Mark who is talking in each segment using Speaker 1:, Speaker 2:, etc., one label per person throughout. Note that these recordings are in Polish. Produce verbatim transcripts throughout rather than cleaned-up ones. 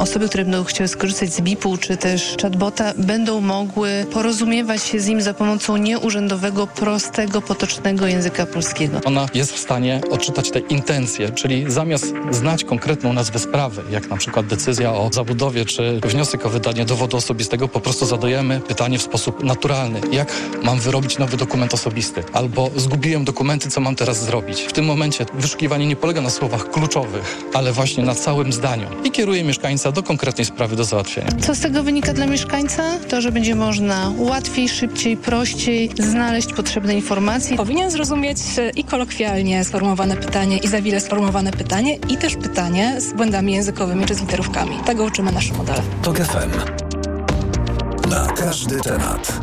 Speaker 1: osoby, które będą chciały skorzystać z B I P-u czy też chatbota, będą mogły porozumiewać się z nim za pomocą nieurzędowego, prostego, potocznego języka polskiego.
Speaker 2: Ona jest w stanie odczytać te intencje, czyli zamiast znać konkretną nazwę sprawy, jak na przykład decyzja o zabudowie czy wniosek o wydanie dowodu osobistego, po prostu zadajemy pytanie w sposób naturalny. Jak mam wyrobić nowy dokument osobisty? Albo zgubiłem dokumenty, co mam teraz zrobić? W tym momencie wyszukiwanie nie polega na słowach kluczowych, ale właśnie na całym zdaniu i kieruje mieszkańca do konkretnej sprawy do załatwienia.
Speaker 1: Co z tego wynika dla mieszkańca? To, że będzie można łatwiej, szybciej, prościej znaleźć potrzebne informacje.
Speaker 3: Powinien zrozumieć i kolokwialnie sformułowane pytanie, i zawile sformułowane pytanie, i też pytanie z błędami językowymi czy z literówkami. Tego uczymy nasze modele.
Speaker 4: TOK F M. Na każdy temat.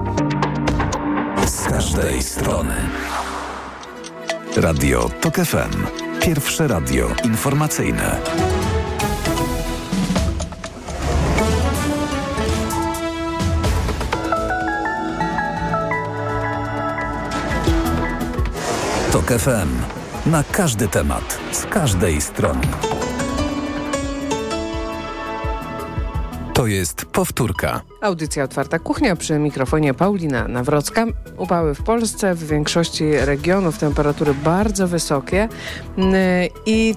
Speaker 4: Z każdej strony. Radio TOK F M. Pierwsze radio informacyjne. TOK F M. Na każdy temat, z każdej strony. To jest powtórka.
Speaker 5: Audycja Otwarta Kuchnia, przy mikrofonie Paulina Nawrocka. Upały w Polsce, w większości regionów temperatury bardzo wysokie i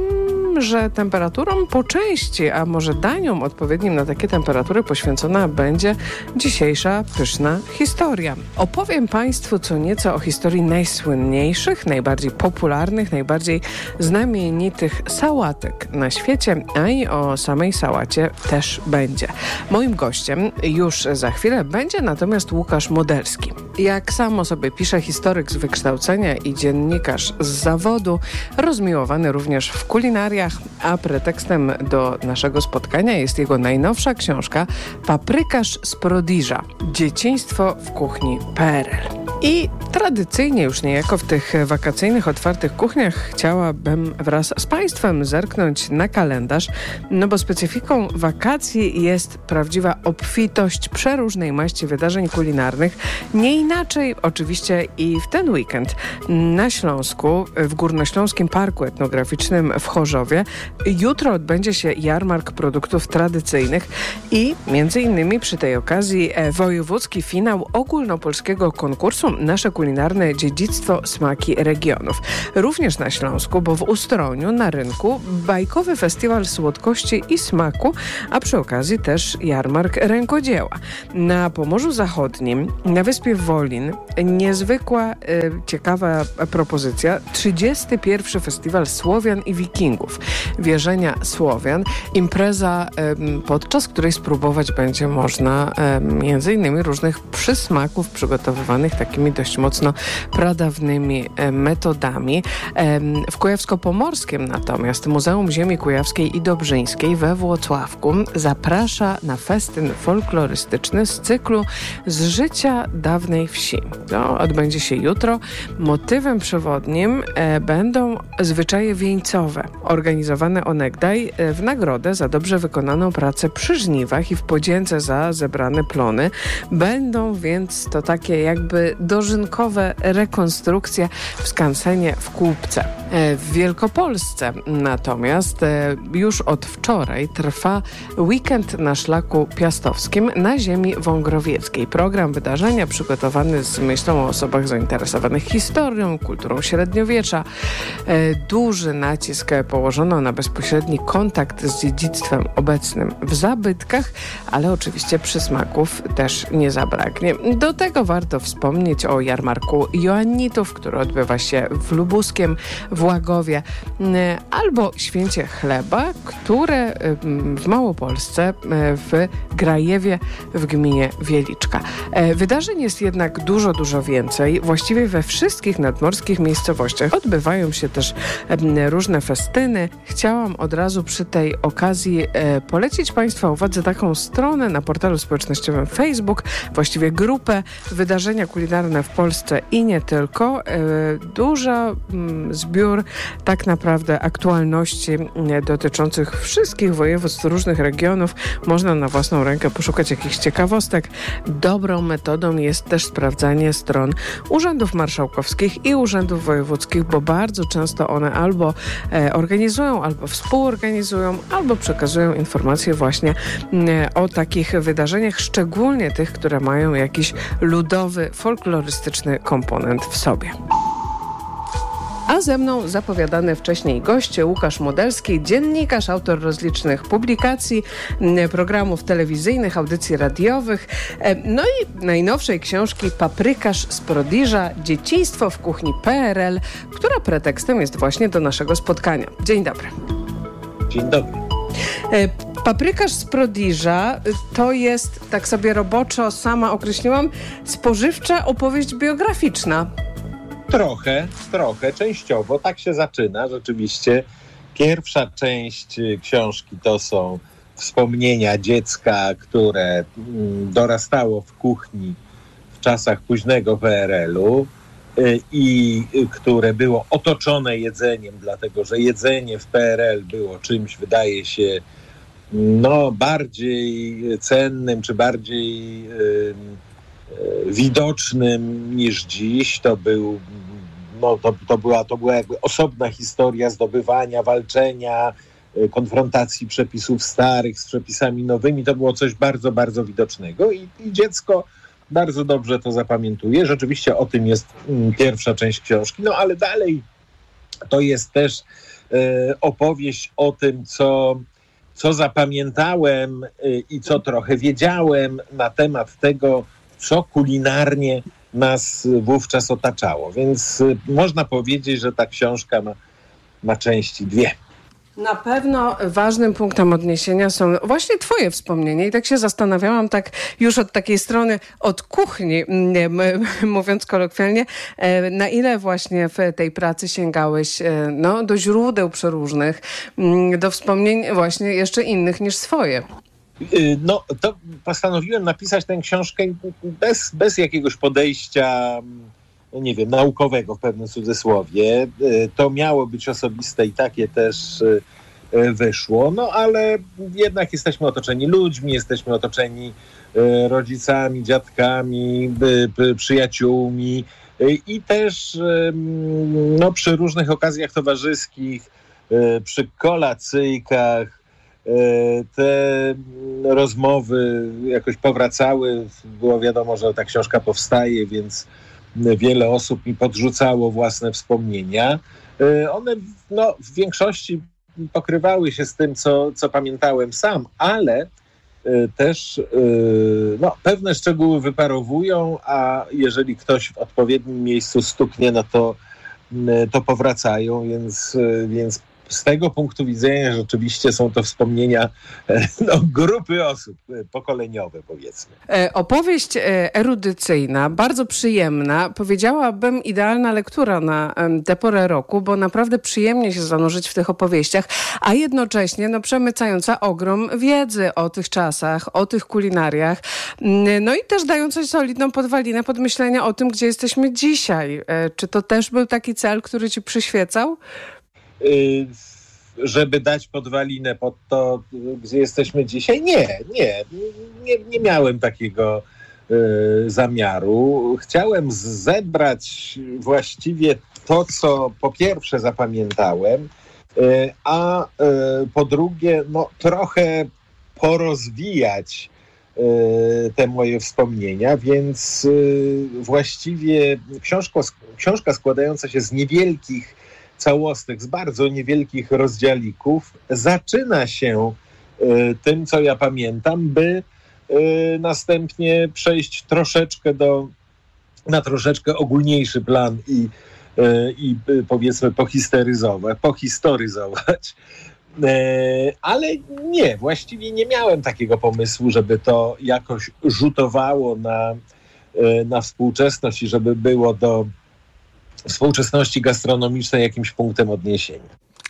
Speaker 5: temże temperaturom po części, a może daniom odpowiednim na takie temperatury poświęcona będzie dzisiejsza pyszna historia. Opowiem Państwu co nieco o historii najsłynniejszych, najbardziej popularnych, najbardziej znamienitych sałatek na świecie, a i o samej sałacie też będzie. Moim gościem już za chwilę będzie natomiast Łukasz Modelski. Jak samo sobie pisze, historyk z wykształcenia i dziennikarz z zawodu, rozmiłowany również w kulinariach, a pretekstem do naszego spotkania jest jego najnowsza książka Paprykarz z Prodiża. Dzieciństwo w kuchni P R L. I tradycyjnie już niejako w tych wakacyjnych, otwartych kuchniach chciałabym wraz z Państwem zerknąć na kalendarz, no bo specyfiką wakacji jest prawdziwa obfitość przeróżnej maści wydarzeń kulinarnych. Nie inaczej oczywiście i w ten weekend na Śląsku, w Górnośląskim Parku Etnograficznym w Chorzowie. Jutro odbędzie się jarmark produktów tradycyjnych i między innymi przy tej okazji wojewódzki finał ogólnopolskiego konkursu Nasze kulinarne dziedzictwo smaki regionów. Również na Śląsku, bo w Ustroniu na rynku bajkowy festiwal słodkości i smaku, a przy okazji też jarmark rękodzieła. Na Pomorzu Zachodnim, na wyspie Wolin, niezwykła, e, ciekawa propozycja, trzydziesty pierwszy Festiwal Słowian i Wikingów. Wierzenia Słowian. Impreza, e, podczas której spróbować będzie można e, między innymi różnych przysmaków przygotowywanych takimi dość mocno pradawnymi e, metodami. E, w Kujawsko-Pomorskim natomiast Muzeum Ziemi Kujawskiej i Dobrzyńskiej we Włocławku zaprasza na festyn folklorystyczny z cyklu Z życia dawnej wsi. To odbędzie się jutro. Motywem przewodnim e, będą zwyczaje wieńcowe, organizowane onegdaj e, w nagrodę za dobrze wykonaną pracę przy żniwach i w podzięce za zebrane plony. Będą więc to takie jakby dożynkowe rekonstrukcje w skansenie w Kłubce. E, w Wielkopolsce natomiast e, już od wczoraj trwa weekend na Szlaku Piastowskim na ziemi wągrowieckiej. Program wydarzenia przygotowany z myślą o osobach zainteresowanych historią, kulturą średniowiecza. E, duży nacisk położono na bezpośredni kontakt z dziedzictwem obecnym w zabytkach, ale oczywiście przysmaków też nie zabraknie. Do tego warto wspomnieć o jarmarku Joannitów, który odbywa się w Lubuskiem, w Łagowie, e, albo święcie chleba, które w Małopolsce, w Grajewie, w gminie Wieliczka. Wydarzeń jest jednak dużo, dużo więcej. Właściwie we wszystkich nadmorskich miejscowościach odbywają się też różne festyny. Chciałam od razu przy tej okazji polecić Państwa uwadze taką stronę na portalu społecznościowym Facebook, właściwie grupę Wydarzenia Kulinarne kulinarne w Polsce i nie tylko. Dużo zbiór tak naprawdę aktualności dotyczących wszystkich województw, różnych regionów. Można na własną rękę poszukać jakichś ciekawostek. Dobrą metodą jest też sprawdzanie stron urzędów marszałkowskich i urzędów wojewódzkich, bo bardzo często one albo organizują, albo współorganizują, albo przekazują informacje właśnie o takich wydarzeniach, szczególnie tych, które mają jakiś ludowy, folklorystyczny komponent w sobie. A ze mną zapowiadany wcześniej goście Łukasz Modelski, dziennikarz, autor rozlicznych publikacji, programów telewizyjnych, audycji radiowych, no i najnowszej książki Paprykarz z Prodiża, dzieciństwo w kuchni P R L, która pretekstem jest właśnie do naszego spotkania. Dzień dobry.
Speaker 6: Dzień dobry.
Speaker 5: Paprykarz z Prodiża to jest, tak sobie roboczo sama określiłam, spożywcza opowieść biograficzna.
Speaker 6: Trochę, trochę, częściowo. Tak się zaczyna rzeczywiście. Pierwsza część książki to są wspomnienia dziecka, które dorastało w kuchni w czasach późnego P R L-u i które było otoczone jedzeniem, dlatego że jedzenie w P R L było czymś, wydaje się, no bardziej cennym, czy bardziej y, y, widocznym niż dziś. To był, no to, to była, to była jakby osobna historia zdobywania, walczenia, y, konfrontacji przepisów starych z przepisami nowymi. To było coś bardzo, bardzo widocznego i, i dziecko bardzo dobrze to zapamiętuje. Rzeczywiście o tym jest y, pierwsza część książki, no ale dalej to jest też y, opowieść o tym, co co zapamiętałem i co trochę wiedziałem na temat tego, co kulinarnie nas wówczas otaczało. Więc można powiedzieć, że ta książka ma, ma części dwie.
Speaker 5: Na pewno ważnym punktem odniesienia są właśnie twoje wspomnienia i tak się zastanawiałam tak już od takiej strony, od kuchni, mówiąc kolokwialnie, na ile właśnie w tej pracy sięgałeś no, do źródeł przeróżnych, do wspomnień właśnie jeszcze innych niż swoje.
Speaker 6: No to postanowiłem napisać tę książkę bez, bez jakiegoś podejścia, nie wiem, naukowego w pewnym cudzysłowie. To miało być osobiste i takie też wyszło, no ale jednak jesteśmy otoczeni ludźmi, jesteśmy otoczeni rodzicami, dziadkami, przyjaciółmi i też no, przy różnych okazjach towarzyskich, przy kolacyjkach te rozmowy jakoś powracały. Było wiadomo, że ta książka powstaje, więc wiele osób mi podrzucało własne wspomnienia. One no, w większości pokrywały się z tym, co, co pamiętałem sam, ale też no, pewne szczegóły wyparowują, a jeżeli ktoś w odpowiednim miejscu stuknie, no to, to powracają, więc, więc z tego punktu widzenia rzeczywiście są to wspomnienia no, grupy osób, pokoleniowe powiedzmy.
Speaker 5: E, opowieść erudycyjna, bardzo przyjemna, powiedziałabym idealna lektura na tę porę roku, bo naprawdę przyjemnie się zanurzyć w tych opowieściach, a jednocześnie no, przemycająca ogrom wiedzy o tych czasach, o tych kulinariach, no i też dająca solidną podwalinę pod myślenia o tym, gdzie jesteśmy dzisiaj. E, czy to też był taki cel, który ci przyświecał?
Speaker 6: Y- żeby dać podwalinę pod to, gdzie jesteśmy dzisiaj? Nie, nie. Nie, nie miałem takiego y, zamiaru. Chciałem zebrać właściwie to, co po pierwsze zapamiętałem, y, a y, po drugie no, trochę porozwijać y, te moje wspomnienia, więc y, właściwie książka, książka składająca się z niewielkich całostek, z bardzo niewielkich rozdziałików, zaczyna się y, tym, co ja pamiętam, by y, następnie przejść troszeczkę do, na troszeczkę ogólniejszy plan i, y, i y, powiedzmy pohistoryzować, pohistoryzować. Y, ale nie, właściwie nie miałem takiego pomysłu, żeby to jakoś rzutowało na, y, na współczesność i żeby było do współczesności gastronomicznej jakimś punktem odniesienia.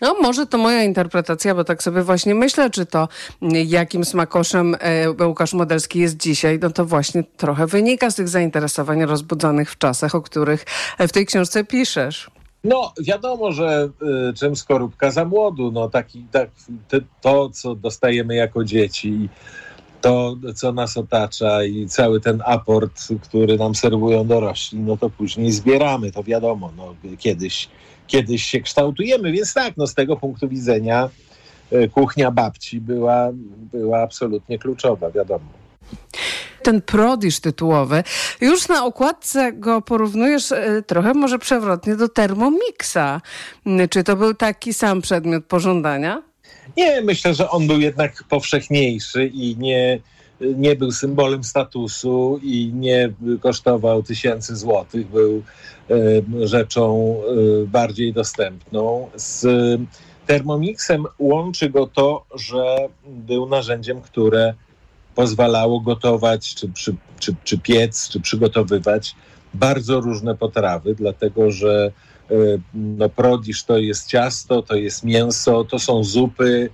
Speaker 5: No może to moja interpretacja, bo tak sobie właśnie myślę, czy to jakim smakoszem Łukasz Modelski jest dzisiaj, no to właśnie trochę wynika z tych zainteresowań rozbudzonych w czasach, o których w tej książce piszesz.
Speaker 6: No, wiadomo, że y, czym skorupka za młodu, no taki, tak, te, to, co dostajemy jako dzieci, to, co nas otacza i cały ten aport, który nam serwują dorośli, no to później zbieramy, to wiadomo, no kiedyś, kiedyś się kształtujemy, więc tak, no z tego punktu widzenia y, kuchnia babci była, była absolutnie kluczowa, wiadomo.
Speaker 5: Ten prodiż tytułowy, już na okładce go porównujesz y, trochę może przewrotnie do Thermomixa. Y, czy to był taki sam przedmiot pożądania?
Speaker 6: Nie, myślę, że on był jednak powszechniejszy i nie, nie był symbolem statusu i nie kosztował tysięcy złotych. Był y, rzeczą y, bardziej dostępną. Z Thermomixem łączy go to, że był narzędziem, które pozwalało gotować, czy, czy, czy, czy piec, czy przygotowywać bardzo różne potrawy, dlatego że no, prodiż to jest ciasto, to jest mięso, to są zupy,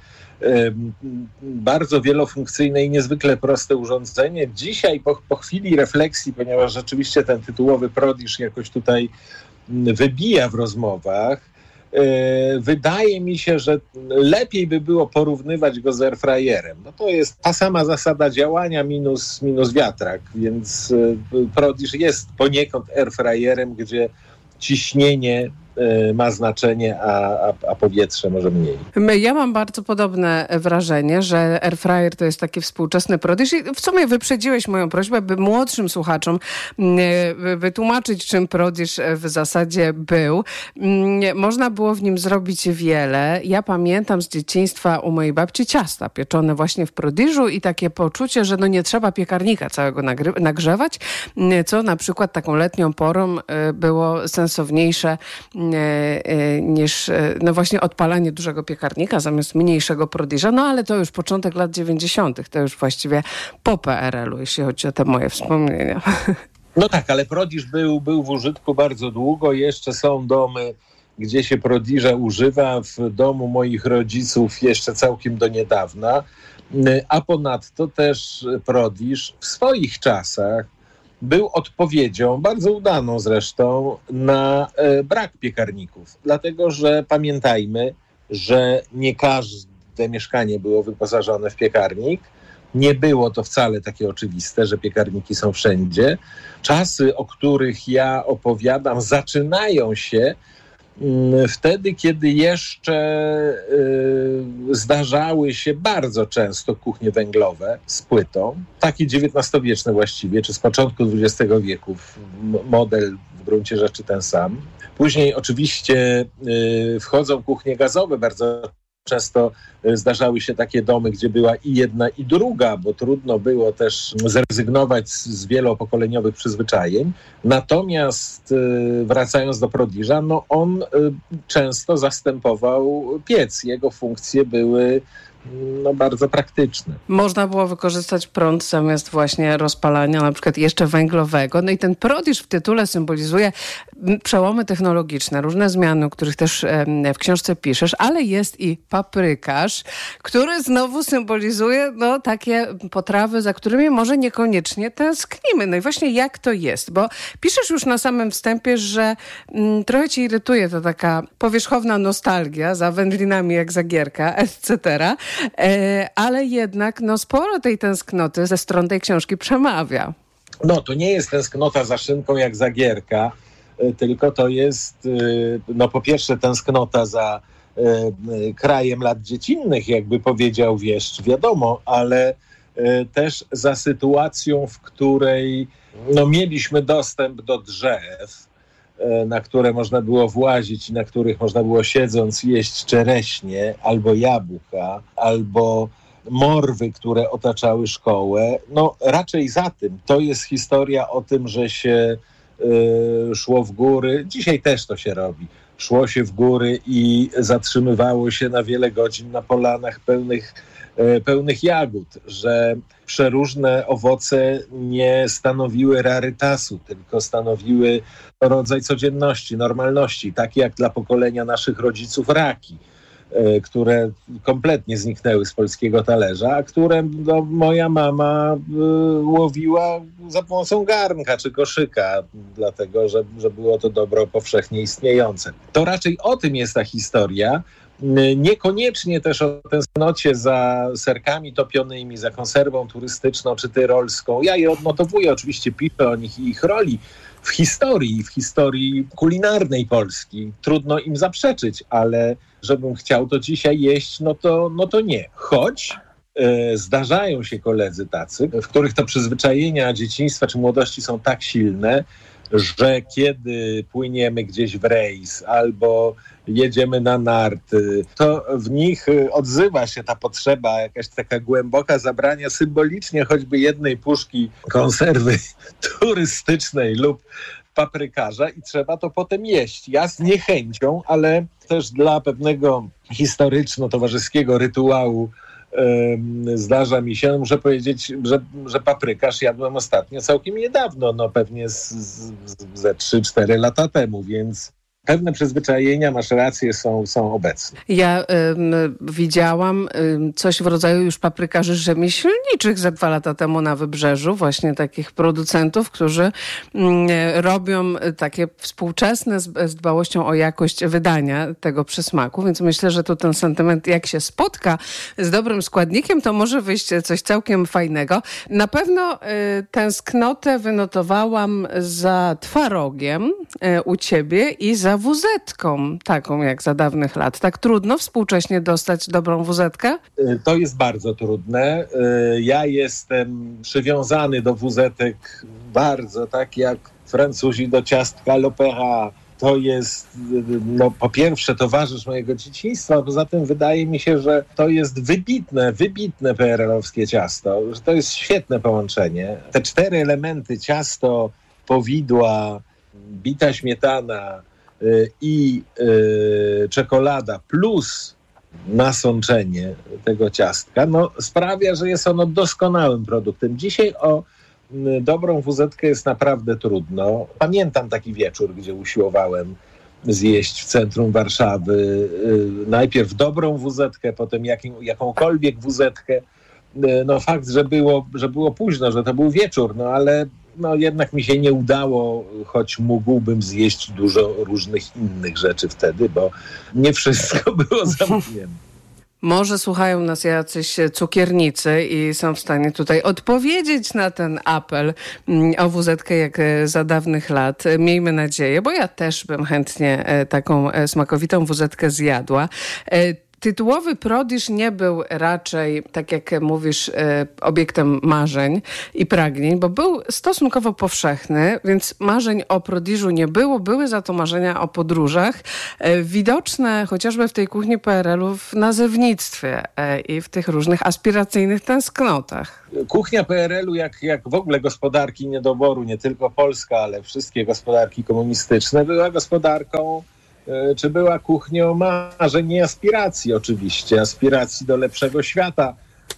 Speaker 6: bardzo wielofunkcyjne i niezwykle proste urządzenie. Dzisiaj po, po chwili refleksji, ponieważ rzeczywiście ten tytułowy prodiż jakoś tutaj wybija w rozmowach, wydaje mi się, że lepiej by było porównywać go z airfryerem. No to jest ta sama zasada działania minus, minus wiatrak, więc prodiż jest poniekąd airfryerem, gdzie ciśnienie ma znaczenie, a, a, a powietrze może mniej.
Speaker 5: Ja mam bardzo podobne wrażenie, że airfryer to jest taki współczesny prodiż i w sumie wyprzedziłeś moją prośbę, by młodszym słuchaczom wytłumaczyć, czym prodiż w zasadzie był. Można było w nim zrobić wiele. Ja pamiętam z dzieciństwa u mojej babci ciasta pieczone właśnie w prodiżu i takie poczucie, że no nie trzeba piekarnika całego nagry- nagrzewać, co na przykład taką letnią porą było sensowniejsze niż no właśnie odpalanie dużego piekarnika zamiast mniejszego prodiża. No ale to już początek lat dziewięćdziesiątych. To już właściwie po P R L u, jeśli chodzi o te moje wspomnienia.
Speaker 6: No tak, ale prodiż był, był w użytku bardzo długo. Jeszcze są domy, gdzie się prodiża używa. W domu moich rodziców jeszcze całkiem do niedawna. A ponadto też prodiż w swoich czasach był odpowiedzią, bardzo udaną zresztą, na e, brak piekarników. Dlatego, że pamiętajmy, że nie każde mieszkanie było wyposażone w piekarnik. Nie było to wcale takie oczywiste, że piekarniki są wszędzie. Czasy, o których ja opowiadam, zaczynają się wtedy, kiedy jeszcze y, zdarzały się bardzo często kuchnie węglowe z płytą, takie dziewiętnastowieczne właściwie, czy z początku dwudziestego wieku, model w gruncie rzeczy ten sam. Później oczywiście y, wchodzą kuchnie gazowe, bardzo często zdarzały się takie domy, gdzie była i jedna, i druga, bo trudno było też zrezygnować z, z wielopokoleniowych przyzwyczajeń. Natomiast wracając do prodiża, no on często zastępował piec. Jego funkcje były no, bardzo praktyczne.
Speaker 5: Można było wykorzystać prąd zamiast właśnie rozpalania na przykład jeszcze węglowego. No i ten prodiż w tytule symbolizuje przełomy technologiczne, różne zmiany, o których też w książce piszesz, ale jest i paprykarz, który znowu symbolizuje no, takie potrawy, za którymi może niekoniecznie tęsknimy. No i właśnie jak to jest? Bo piszesz już na samym wstępie, że m, trochę cię irytuje to taka powierzchowna nostalgia za wędlinami jak Zagierka, et cetera. E, ale jednak no, sporo tej tęsknoty ze stron tej książki przemawia.
Speaker 6: No, to nie jest tęsknota za szynką jak Zagierka, tylko to jest, no po pierwsze tęsknota za y, krajem lat dziecinnych, jakby powiedział wieszcz, wiadomo, ale y, też za sytuacją, w której no, mieliśmy dostęp do drzew, y, na które można było włazić i na których można było siedząc jeść czereśnie, albo jabłka, albo morwy, które otaczały szkołę. No raczej za tym. To jest historia o tym, że się y, szło w góry. Dzisiaj też to się robi. Szło się w góry i zatrzymywało się na wiele godzin na polanach pełnych, y, pełnych jagód, że przeróżne owoce nie stanowiły rarytasu, tylko stanowiły rodzaj codzienności, normalności, takie jak dla pokolenia naszych rodziców raki. które kompletnie zniknęły z polskiego talerza, a które no, moja mama y, łowiła za pomocą garnka czy koszyka, dlatego że, że było to dobro powszechnie istniejące. To raczej o tym jest ta historia. Niekoniecznie też o tęsknocie za serkami topionymi, za konserwą turystyczną czy tyrolską. Ja je odnotowuję, oczywiście piszę o nich i ich roli w historii, w historii kulinarnej Polski. Trudno im zaprzeczyć, ale żebym chciał to dzisiaj jeść, no to, no to nie. Choć e, zdarzają się koledzy tacy, w których to przyzwyczajenia dzieciństwa czy młodości są tak silne, że kiedy płyniemy gdzieś w rejs albo jedziemy na narty, to w nich odzywa się ta potrzeba, jakaś taka głęboka zabrania symbolicznie choćby jednej puszki konserwy turystycznej lub paprykarza i trzeba to potem jeść. Ja z niechęcią, ale też dla pewnego historyczno-towarzyskiego rytuału um, zdarza mi się, muszę powiedzieć, że, że paprykarz jadłem ostatnio całkiem niedawno, no pewnie z, z, ze trzy cztery lata temu, więc pewne przyzwyczajenia, masz rację, są, są obecne.
Speaker 5: Ja ym, widziałam ym, coś w rodzaju już paprykarzy rzemieślniczych za dwa lata temu na Wybrzeżu, właśnie takich producentów, którzy ym, robią takie współczesne z, z dbałością o jakość wydania tego przysmaku, więc myślę, że tu ten sentyment, jak się spotka z dobrym składnikiem, to może wyjść coś całkiem fajnego. Na pewno y, tęsknotę wynotowałam za twarogiem y, u ciebie i za wuzetką, taką jak za dawnych lat. Tak trudno współcześnie dostać dobrą wuzetkę?
Speaker 6: To jest bardzo trudne. Ja jestem przywiązany do wuzetek bardzo, tak jak Francuzi do ciastka l'Opéra. To jest, no, po pierwsze, towarzysz mojego dzieciństwa, a poza tym wydaje mi się, że to jest wybitne, wybitne pe er el-owskie ciasto, że to jest świetne połączenie. Te cztery elementy, ciasto, powidła, bita śmietana i y, czekolada plus nasączenie tego ciastka, no sprawia, że jest ono doskonałym produktem. Dzisiaj o y, dobrą wuzetkę jest naprawdę trudno. Pamiętam taki wieczór, gdzie usiłowałem zjeść w centrum Warszawy y, najpierw dobrą wuzetkę, potem jakim, jakąkolwiek wuzetkę. Y, no fakt, że było, że było późno, że to był wieczór, no ale no jednak mi się nie udało, choć mógłbym zjeść dużo różnych innych rzeczy wtedy, bo nie wszystko było zamknięte.
Speaker 5: Może słuchają nas jacyś cukiernicy i są w stanie tutaj odpowiedzieć na ten apel o wuzetkę jak za dawnych lat. Miejmy nadzieję, bo ja też bym chętnie taką smakowitą wuzetkę zjadła. Tytułowy Prodiż nie był raczej, tak jak mówisz, obiektem marzeń i pragnień, bo był stosunkowo powszechny, więc marzeń o Prodiżu nie było. Były za to marzenia o podróżach, widoczne chociażby w tej kuchni pe er el u w nazewnictwie i w tych różnych aspiracyjnych tęsknotach.
Speaker 6: Kuchnia pe er el u, jak, jak w ogóle gospodarki niedoboru, nie tylko Polska, ale wszystkie gospodarki komunistyczne, była gospodarką czy była kuchnią marzeń i aspiracji oczywiście, aspiracji do lepszego świata,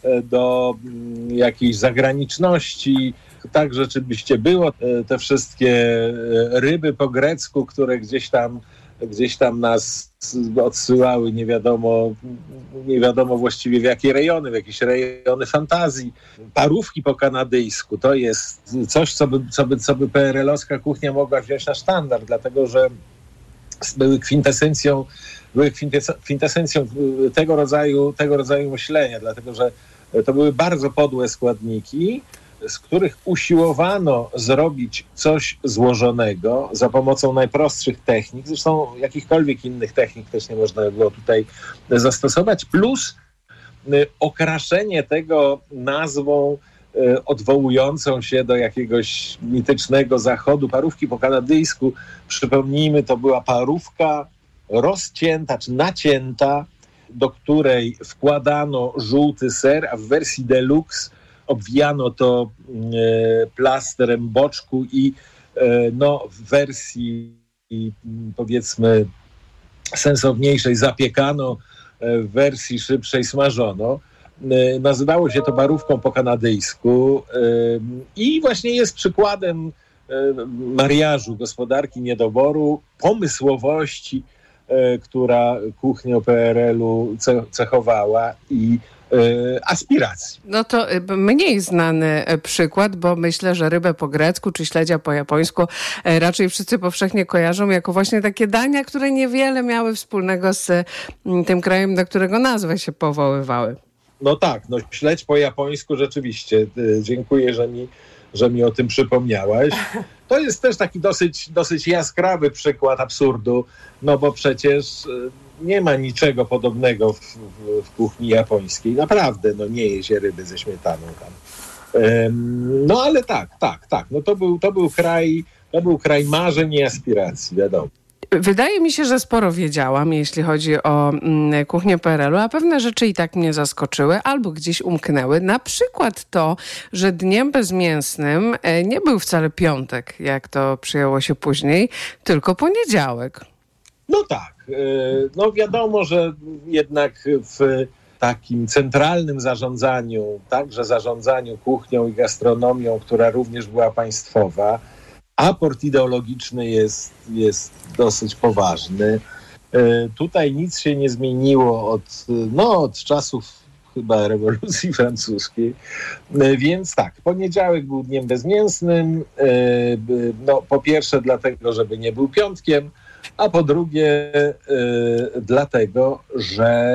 Speaker 6: do jakiejś zagraniczności. Tak rzeczywiście było. Te wszystkie ryby po grecku, które gdzieś tam, gdzieś tam nas odsyłały nie wiadomo, nie wiadomo właściwie w jakie rejony, w jakieś rejony fantazji. Parówki po kanadyjsku to jest coś, co by, co by, co by pe er el-owska kuchnia mogła wziąć na sztandar, dlatego że były kwintesencją, były kwintesencją tego rodzaju, tego rodzaju myślenia, dlatego że to były bardzo podłe składniki, z których usiłowano zrobić coś złożonego za pomocą najprostszych technik, zresztą jakichkolwiek innych technik też nie można było tutaj zastosować, plus okraszenie tego nazwą odwołującą się do jakiegoś mitycznego zachodu. Parówki po kanadyjsku, przypomnijmy, to była parówka rozcięta czy nacięta, do której wkładano żółty ser, a w wersji deluxe obwijano to plasterem boczku i no, w wersji powiedzmy sensowniejszej zapiekano, w wersji szybszej smażono. Nazywało się to parówką po kanadyjsku i właśnie jest przykładem mariażu gospodarki niedoboru, pomysłowości która kuchnię P R L-u cechowała i aspiracji.
Speaker 5: No to mniej znany przykład, bo myślę, że rybę po grecku czy śledzia po japońsku raczej wszyscy powszechnie kojarzą jako właśnie takie dania, które niewiele miały wspólnego z tym krajem, do którego nazwy się powoływały.
Speaker 6: No tak, no śledź po japońsku rzeczywiście. Dziękuję, że mi, że mi o tym przypomniałaś. To jest też taki dosyć, dosyć jaskrawy przykład absurdu, no bo przecież nie ma niczego podobnego w, w, w kuchni japońskiej. Naprawdę, no nie je się ryby ze śmietaną tam. Um, no ale tak, tak, tak. No to był, to był kraj, to był kraj marzeń i aspiracji, wiadomo.
Speaker 5: Wydaje mi się, że sporo wiedziałam, jeśli chodzi o mm, kuchnię P R L-u, a pewne rzeczy i tak mnie zaskoczyły albo gdzieś umknęły. Na przykład to, że dniem bezmięsnym e, nie był wcale piątek, jak to przyjęło się później, tylko poniedziałek.
Speaker 6: No tak. E, no wiadomo, że jednak w takim centralnym zarządzaniu, także zarządzaniu kuchnią i gastronomią, która również była państwowa, aport ideologiczny jest, jest dosyć poważny. Tutaj nic się nie zmieniło od, no, od czasów chyba rewolucji francuskiej. Więc tak, poniedziałek był dniem bezmięsnym. No, po pierwsze dlatego, żeby nie był piątkiem, a po drugie dlatego, że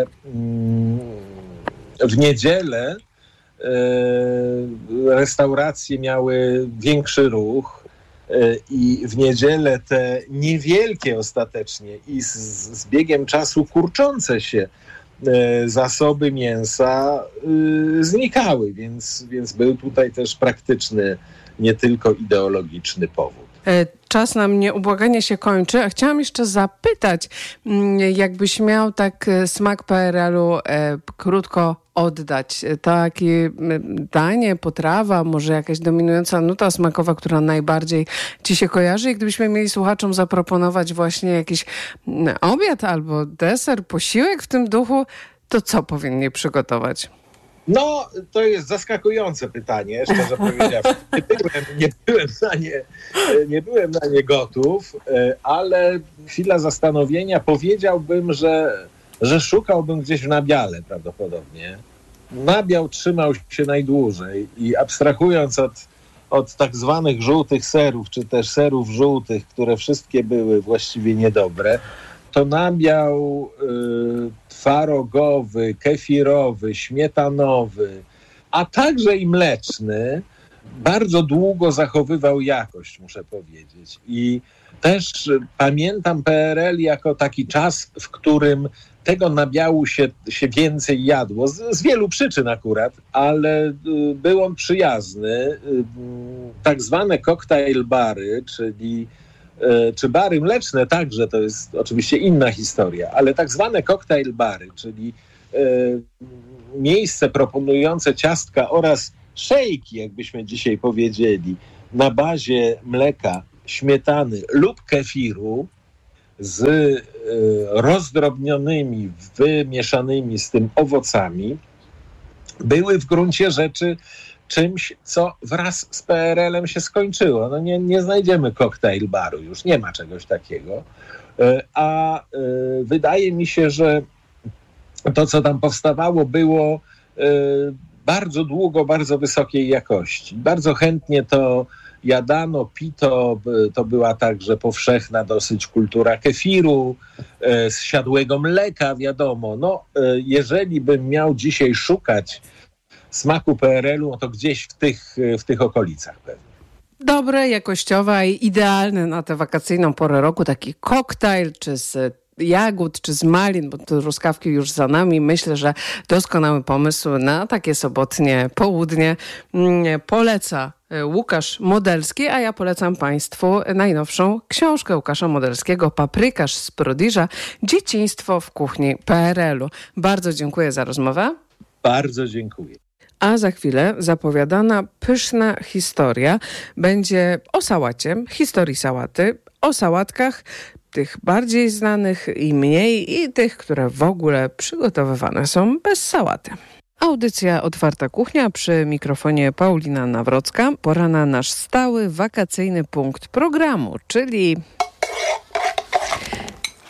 Speaker 6: w niedzielę restauracje miały większy ruch. I w niedzielę te niewielkie ostatecznie i z, z biegiem czasu kurczące się zasoby mięsa znikały, więc, więc był tutaj też praktyczny, nie tylko ideologiczny powód.
Speaker 5: Czas nam nieubłaganie się kończy, a chciałam jeszcze zapytać, jakbyś miał tak smak P R L-u e, krótko oddać, takie danie, potrawa, może jakaś dominująca nuta smakowa, która najbardziej ci się kojarzy, i gdybyśmy mieli słuchaczom zaproponować właśnie jakiś obiad albo deser, posiłek w tym duchu, to co powinni przygotować?
Speaker 6: No, to jest zaskakujące pytanie, szczerze powiedziawszy. Nie byłem, nie byłem na nie, nie byłem na nie gotów, ale chwila zastanowienia, powiedziałbym, że, że szukałbym gdzieś w nabiale prawdopodobnie. Nabiał trzymał się najdłużej i abstrahując od, od tak zwanych żółtych serów, czy też serów żółtych, które wszystkie były właściwie niedobre, to nabiał y, twarogowy, kefirowy, śmietanowy, a także i mleczny bardzo długo zachowywał jakość, muszę powiedzieć. I też y, pamiętam P R L jako taki czas, w którym tego nabiału się, się więcej jadło, z, z wielu przyczyn akurat, ale y, był on przyjazny. Y, tak zwane cocktail bary, czyli czy bary mleczne także, to jest oczywiście inna historia, ale tak zwane cocktail bary, czyli e, miejsce proponujące ciastka oraz szejki, jakbyśmy dzisiaj powiedzieli, na bazie mleka, śmietany lub kefiru z e, rozdrobnionymi, wymieszanymi z tym owocami, były w gruncie rzeczy czymś, co wraz z P R L-em się skończyło. No nie, nie znajdziemy cocktail baru, już nie ma czegoś takiego. A wydaje mi się, że to, co tam powstawało, było bardzo długo, bardzo wysokiej jakości. Bardzo chętnie to jadano, pito, to była także powszechna dosyć kultura kefiru, zsiadłego mleka, wiadomo. No, jeżeli bym miał dzisiaj szukać smaku P R L-u, no to gdzieś w tych, w tych okolicach pewnie.
Speaker 5: Dobre, jakościowe i idealne na tę wakacyjną porę roku, taki koktajl, czy z jagód, czy z malin, bo te truskawki już za nami. Myślę, że doskonały pomysł na takie sobotnie południe. Poleca Łukasz Modelski, a ja polecam Państwu najnowszą książkę Łukasza Modelskiego, Paprykarz z Prodiża, Dzieciństwo w kuchni P R L-u. Bardzo dziękuję za rozmowę.
Speaker 6: Bardzo dziękuję.
Speaker 5: A za chwilę zapowiadana pyszna historia będzie o sałacie, historii sałaty, o sałatkach, tych bardziej znanych i mniej, i tych, które w ogóle przygotowywane są bez sałaty. Audycja Otwarta Kuchnia, przy mikrofonie Paulina Nawrocka. Pora na nasz stały, wakacyjny punkt programu, czyli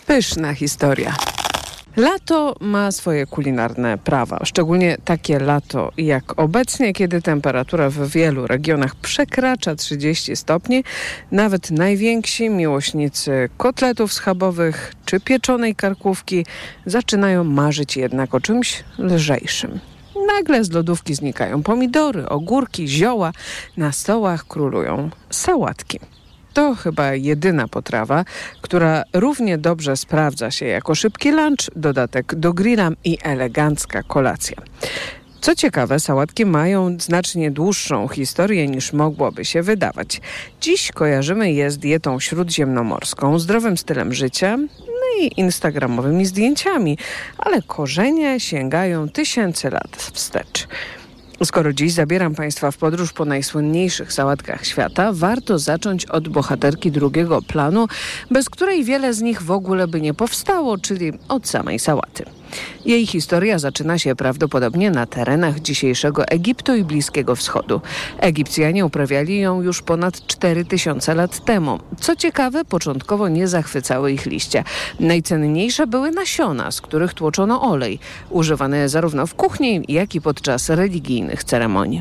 Speaker 5: Pyszna historia. Lato ma swoje kulinarne prawa, szczególnie takie lato jak obecnie, kiedy temperatura w wielu regionach przekracza trzydzieści stopni. Nawet najwięksi miłośnicy kotletów schabowych czy pieczonej karkówki zaczynają marzyć jednak o czymś lżejszym. Nagle z lodówki znikają pomidory, ogórki, zioła. Na stołach królują sałatki. To chyba jedyna potrawa, która równie dobrze sprawdza się jako szybki lunch, dodatek do grilla i elegancka kolacja. Co ciekawe, sałatki mają znacznie dłuższą historię niż mogłoby się wydawać. Dziś kojarzymy je z dietą śródziemnomorską, zdrowym stylem życia, no i instagramowymi zdjęciami, ale korzenie sięgają tysięcy lat wstecz. Skoro dziś zabieram Państwa w podróż po najsłynniejszych sałatkach świata, warto zacząć od bohaterki drugiego planu, bez której wiele z nich w ogóle by nie powstało, czyli od samej sałaty. Jej historia zaczyna się prawdopodobnie na terenach dzisiejszego Egiptu i Bliskiego Wschodu. Egipcjanie uprawiali ją już ponad cztery tysiące lat temu. Co ciekawe, początkowo nie zachwycały ich liście. Najcenniejsze były nasiona, z których tłoczono olej, używane zarówno w kuchni, jak i podczas religijnych ceremonii.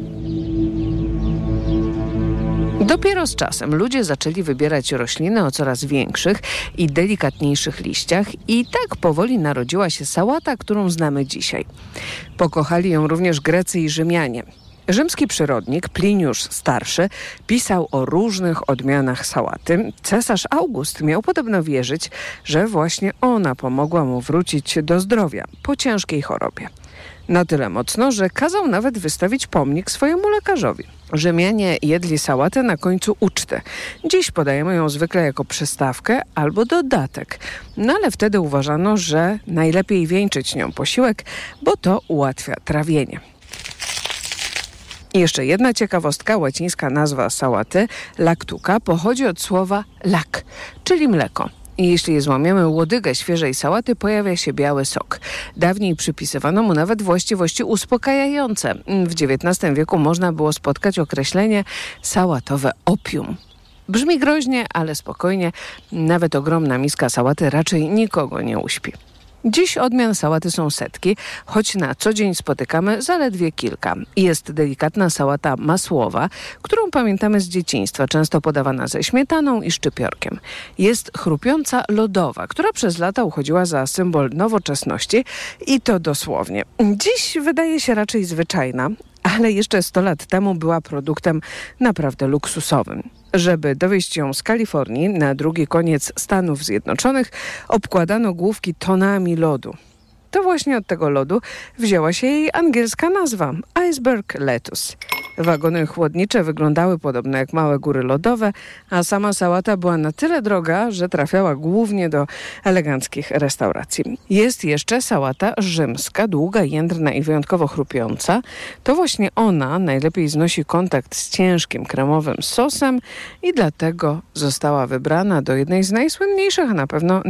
Speaker 5: Dopiero z czasem ludzie zaczęli wybierać rośliny o coraz większych i delikatniejszych liściach i tak powoli narodziła się sałata, którą znamy dzisiaj. Pokochali ją również Grecy i Rzymianie. Rzymski przyrodnik Pliniusz Starszy pisał o różnych odmianach sałaty. Cesarz August miał podobno wierzyć, że właśnie ona pomogła mu wrócić do zdrowia po ciężkiej chorobie. Na tyle mocno, że kazał nawet wystawić pomnik swojemu lekarzowi. Rzymianie jedli sałatę na końcu uczty. Dziś podajemy ją zwykle jako przystawkę albo dodatek. No ale wtedy uważano, że najlepiej wieńczyć nią posiłek, bo to ułatwia trawienie. I jeszcze jedna ciekawostka, łacińska nazwa sałaty, lactuca, pochodzi od słowa lac, czyli mleko. I jeśli złamiemy łodygę świeżej sałaty, pojawia się biały sok. Dawniej przypisywano mu nawet właściwości uspokajające. W dziewiętnastym wieku można było spotkać określenie sałatowe opium. Brzmi groźnie, ale spokojnie. Nawet ogromna miska sałaty raczej nikogo nie uśpi. Dziś odmian sałaty są setki, choć na co dzień spotykamy zaledwie kilka. Jest delikatna sałata masłowa, którą pamiętamy z dzieciństwa, często podawana ze śmietaną i szczypiorkiem. Jest chrupiąca lodowa, która przez lata uchodziła za symbol nowoczesności i to dosłownie. Dziś wydaje się raczej zwyczajna, ale jeszcze sto lat temu była produktem naprawdę luksusowym. Żeby dowieźć ją z Kalifornii na drugi koniec Stanów Zjednoczonych, obkładano główki tonami lodu. To właśnie od tego lodu wzięła się jej angielska nazwa – iceberg lettuce. Wagony chłodnicze wyglądały podobno jak małe góry lodowe, a sama sałata była na tyle droga, że trafiała głównie do eleganckich restauracji. Jest jeszcze sałata rzymska, długa, jędrna i wyjątkowo chrupiąca. To właśnie ona najlepiej znosi kontakt z ciężkim kremowym sosem i dlatego została wybrana do jednej z najsłynniejszych, a na pewno